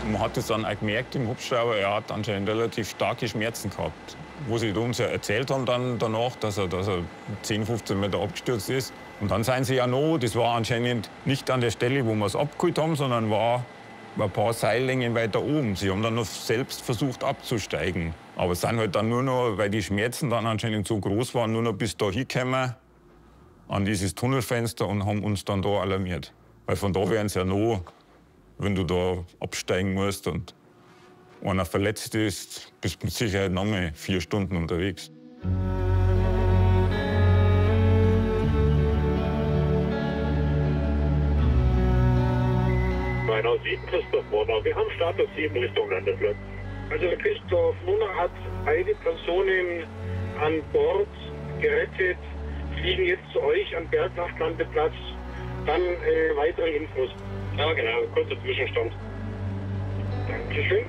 Man hat es dann auch gemerkt im Hubschrauber, er hat anscheinend relativ starke Schmerzen gehabt. Wo sie uns ja erzählt haben dann danach, dass er 10, 15 Meter abgestürzt ist. Und dann seien sie ja noch, das war anscheinend nicht an der Stelle, wo wir es abgeholt haben, sondern war ein paar Seillängen weiter oben. Sie haben dann noch selbst versucht abzusteigen. Aber sind halt dann nur noch, weil die Schmerzen dann anscheinend so groß waren, nur noch bis da hingekommen an dieses Tunnelfenster und haben uns dann da alarmiert. Weil von da wären es ja noch, wenn du da absteigen musst und einer verletzt ist, bist du mit Sicherheit noch mal 4 Stunden unterwegs. Meiner 7 Christoph Murner. Wir haben Status 7 Richtung Landeplatz. Also Christoph Murner hat beide Personen an Bord gerettet, fliegen jetzt zu euch am Bergwachtlandeplatz. Dann weitere Infos. Ja, genau, kurzer Zwischenstand. Dankeschön.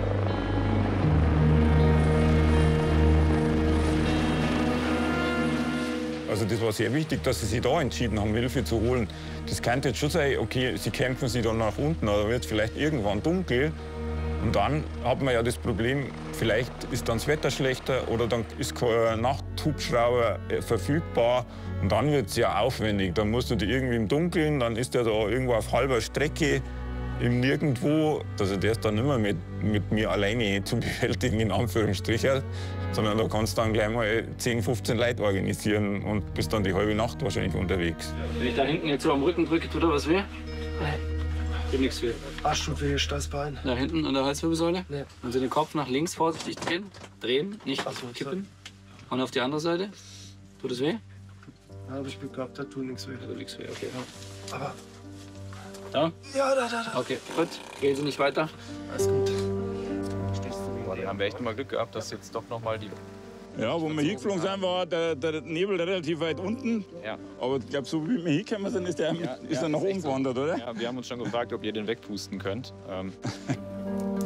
Also das war sehr wichtig, dass sie sich da entschieden haben, Hilfe zu holen. Das könnte jetzt schon sein, okay, sie kämpfen sich dann nach unten, oder wird es vielleicht irgendwann dunkel. Und dann hat man ja das Problem, vielleicht ist dann das Wetter schlechter oder dann ist kein Nachthubschrauber verfügbar. Und dann wird es ja aufwendig. Dann musst du die irgendwie im Dunkeln, dann ist der da irgendwo auf halber Strecke im Nirgendwo. Also der ist dann nicht mehr mit mir alleine zu bewältigen, in Anführungsstrichen. Sondern da kannst du dann gleich mal 10, 15 Leute organisieren und bist dann die halbe Nacht wahrscheinlich unterwegs. Wenn ich da hinten jetzt so am Rücken drücke, tut da was weh? Nein. Tut nichts weh. Arsch tut weh, Steißbein. Da hinten an der Halswirbelsäule? Nee. Also den Kopf nach links vorsichtig drehen. Drehen, nicht Ach so, kippen. Und auf die andere Seite. Tut es weh? Da habe ich Glück gehabt, da tut nichts weh. Tut nichts weh, okay. Aber. Da? Ja, da. Okay, gut. Gehen Sie nicht weiter. Alles gut. Da haben wir echt mal Glück gehabt, dass jetzt doch noch mal die. Ja, wo wir hingeflogen sind, war der Nebel relativ weit unten. Ja. Aber ich glaube, so wie wir hingekommen sind, ist er nach oben gewandert, oder? Ja, wir haben uns schon gefragt, ob ihr den wegpusten könnt.